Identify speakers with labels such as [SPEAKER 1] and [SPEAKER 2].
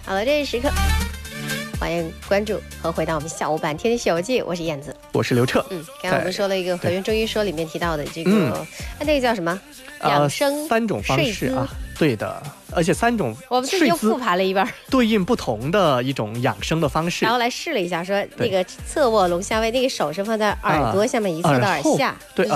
[SPEAKER 1] 好了，这一时刻，欢迎关注和回到我们下午版《天天西游记》，我是燕子，
[SPEAKER 2] 我是刘彻。
[SPEAKER 1] 刚刚我们说了一个《和源中医说》里面提到的这个，那个叫什么？养生
[SPEAKER 2] 3种方式啊，对的，而且3种
[SPEAKER 1] 我们自己又复盘了一遍，
[SPEAKER 2] 对应不同的一种养生的方式，
[SPEAKER 1] 然后来试了一下，说那个侧卧龙虾位，那个手是放在耳朵下面，一侧到耳下，
[SPEAKER 2] 对，